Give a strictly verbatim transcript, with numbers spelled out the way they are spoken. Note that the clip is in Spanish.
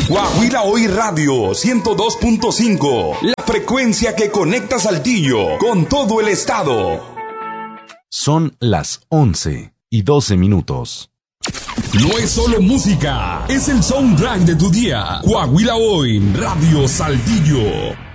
Coahuila Hoy Radio ciento dos punto cinco, la frecuencia que conecta Saltillo con todo el estado. Son las once y doce minutos. No es solo música, es el soundtrack de tu día. Coahuila Hoy Radio Saltillo.